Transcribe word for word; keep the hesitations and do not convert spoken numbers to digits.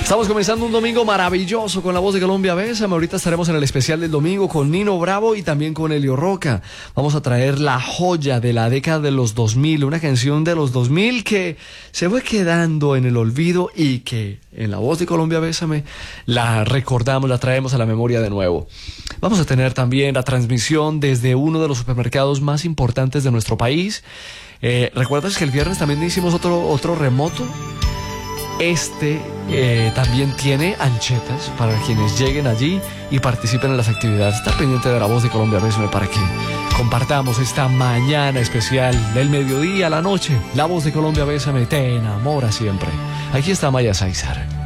Estamos comenzando un domingo maravilloso con La Voz de Colombia. Bésame. Ahorita estaremos en el especial del domingo con Nino Bravo y también con Elio Roca. Vamos a traer la joya de la década de los dos mil, una canción de los dos mil que se fue quedando en el olvido y que en La Voz de Colombia Bésame la recordamos, la traemos a la memoria de nuevo. Vamos a tener también la transmisión desde uno de los supermercados más importantes de nuestro país. Eh, ¿Recuerdas que el viernes también hicimos otro, otro remoto? Este eh, también tiene anchetas para quienes lleguen allí y participen en las actividades. Está pendiente de La Voz de Colombia Bésame para que compartamos esta mañana especial del mediodía a la noche. La Voz de Colombia Bésame te enamora siempre. Aquí está Maya Sáizar.